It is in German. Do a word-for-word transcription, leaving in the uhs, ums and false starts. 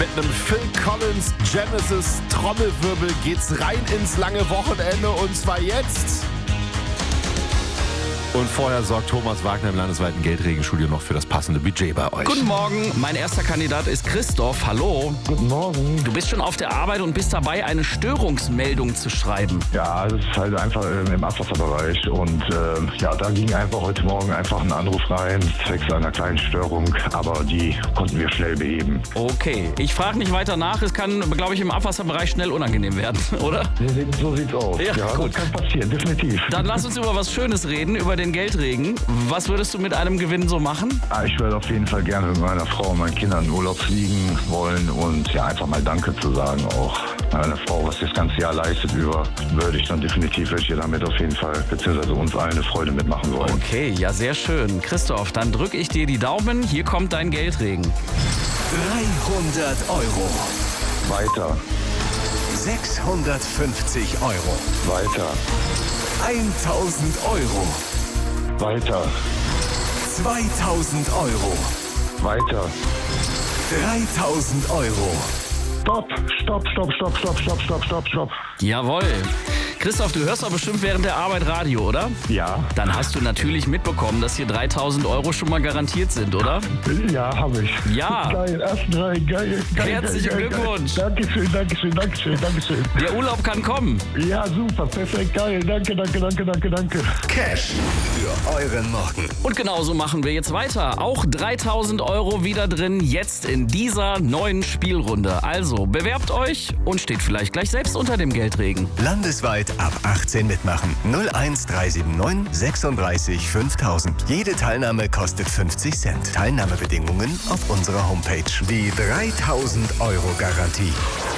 Mit einem Phil Collins Genesis Trommelwirbel geht's rein ins lange Wochenende und zwar jetzt. Und vorher sorgt Thomas Wagner im landesweiten Geldregenstudio noch für das passende Budget bei euch. Guten Morgen, mein erster Kandidat ist Christoph. Hallo. Guten Morgen. Du bist schon auf der Arbeit und bist dabei, eine Störungsmeldung zu schreiben. Ja, das ist halt einfach äh, im Abwasserbereich und äh, ja, da ging einfach heute Morgen einfach ein Anruf rein, zwecks einer kleinen Störung, aber die konnten wir schnell beheben. Okay, ich frage nicht weiter nach. Es kann, glaube ich, im Abwasserbereich schnell unangenehm werden, oder? So, sieht, so sieht's aus. Ja, Ja, gut. das kann passieren, definitiv. Dann lass uns über was Schönes reden, über den Geldregen. Was würdest du mit einem Gewinn so machen? Ah, Ich würde auf jeden Fall gerne mit meiner Frau und meinen Kindern in Urlaub fliegen wollen und ja, einfach mal Danke zu sagen auch. Meine Frau, was das ganze Jahr leistet über, würde ich dann definitiv, würde ich ihr damit auf jeden Fall, beziehungsweise uns allen eine Freude mitmachen wollen. Okay, ja, sehr schön. Christoph, dann drücke ich dir die Daumen. Hier kommt dein Geldregen. dreihundert Euro, Weiter, sechshundertfünfzig Euro, weiter, tausend Euro, weiter, zweitausend Euro, weiter. dreitausend Euro. Stopp, stopp, stopp, stopp, stopp, stopp, stopp, stopp, stopp. Jawohl. Christoph, du hörst doch bestimmt während der Arbeit Radio, oder? Ja, Dann hast du natürlich mitbekommen, dass hier dreitausend Euro schon mal garantiert sind, oder? ja, habe ich. Ja. Geil, ersten drei, geil, geil. Herzlichen geil, geil, Glückwunsch. Geil. Dankeschön, Dankeschön, Dankeschön, Dankeschön. Der Urlaub kann kommen. Ja, super, perfekt, geil. Danke, danke, danke, danke, danke. Cash für euren Morgen. Und genauso machen wir jetzt weiter. Auch dreitausend Euro wieder drin, jetzt in dieser neuen Spielrunde. Also bewerbt euch und steht vielleicht gleich selbst unter dem Geldregen. Landesweit ab achtzehn mitmachen. null eins drei sieben neun sechsunddreißig fünftausend. Jede Teilnahme kostet fünfzig Cent. Teilnahmebedingungen auf unserer Homepage. Die dreitausend Euro Garantie.